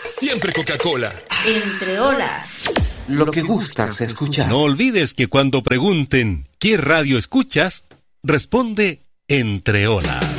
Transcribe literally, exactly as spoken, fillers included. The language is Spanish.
Siempre Coca-Cola. Entre olas. Lo que gustas escuchar. No olvides que cuando pregunten ¿qué radio escuchas? Responde Entre Olas.